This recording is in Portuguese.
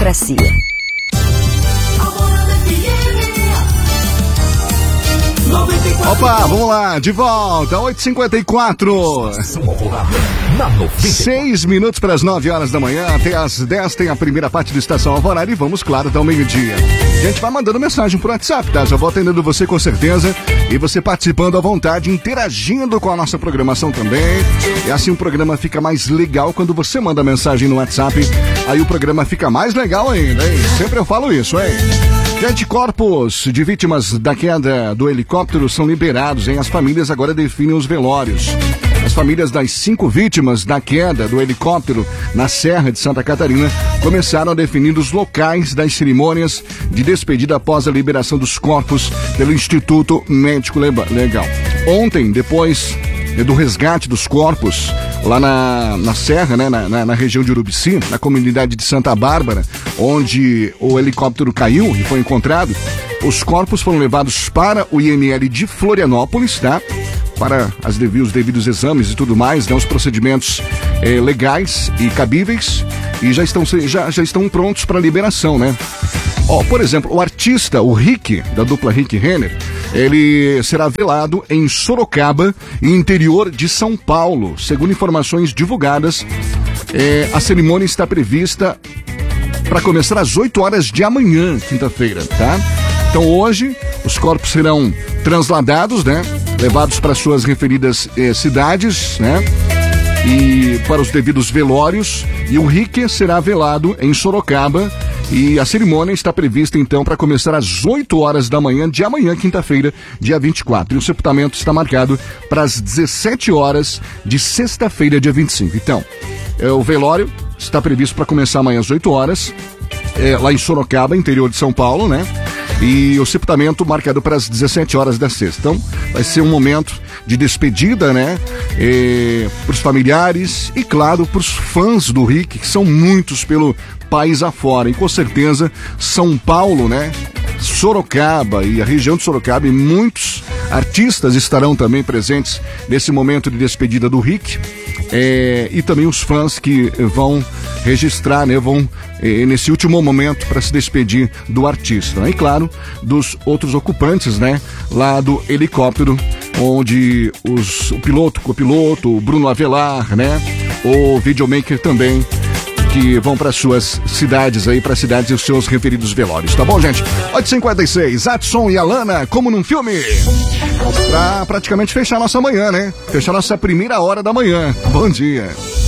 democracia. Opa, vamos lá, de volta, 8h54. 6 minutos para as 9 horas da manhã, até às 10 tem a primeira parte do Estação Alvorada e vamos, claro, até o meio-dia. A gente vai mandando mensagem pro WhatsApp, tá? Já vou atendendo você com certeza e você participando à vontade, interagindo com a nossa programação também. E assim o programa fica mais legal quando você manda mensagem no WhatsApp, aí o programa fica mais legal ainda, hein? Sempre eu falo isso, hein? Gente, corpos de vítimas da queda do helicóptero são liberados, hein? As famílias agora definem os velórios. As famílias das 5 vítimas da queda do helicóptero na Serra de Santa Catarina começaram a definir os locais das cerimônias de despedida após a liberação dos corpos pelo Instituto Médico Legal. Ontem, depois do resgate dos corpos lá na Serra, né, na região de Urubici, na comunidade de Santa Bárbara, onde o helicóptero caiu e foi encontrado, os corpos foram levados para o IML de Florianópolis, tá? Para os devidos exames e tudo mais, né? Os procedimentos legais e cabíveis, e já estão prontos para liberação, né? Por exemplo, o artista, o Rick, da dupla Rick Renner, ele será velado em Sorocaba, interior de São Paulo. Segundo informações divulgadas, a cerimônia está prevista para começar às 8 horas de amanhã, quinta-feira, tá? Então hoje, os corpos serão transladados, né? Levados para suas referidas cidades, né? E para os devidos velórios. E o Rick será velado em Sorocaba. E a cerimônia está prevista, então, para começar às 8 horas da manhã de amanhã, quinta-feira, dia 24. E o sepultamento está marcado para as 17 horas de sexta-feira, dia 25. Então, o velório está previsto para começar amanhã às 8 horas, lá em Sorocaba, interior de São Paulo, né? E o sepultamento marcado para as 17 horas da sexta. Então, vai ser um momento de despedida, né? Para os familiares e, claro, para os fãs do Rick, que são muitos pelo país afora. E, com certeza, São Paulo, né? Sorocaba e a região de Sorocaba, e muitos artistas estarão também presentes nesse momento de despedida do Rick. E também os fãs que vão registrar, né, vão nesse último momento para se despedir do artista, né? E claro, dos outros ocupantes, né, lá do helicóptero, onde o piloto, copiloto, o Bruno Avelar, né, o videomaker também, que vão para suas cidades aí, para cidades e os seus referidos velórios, tá bom, gente? 8h56, Adson e Alana, como num filme, pra praticamente fechar nossa manhã, né? Fechar nossa primeira hora da manhã. Bom dia.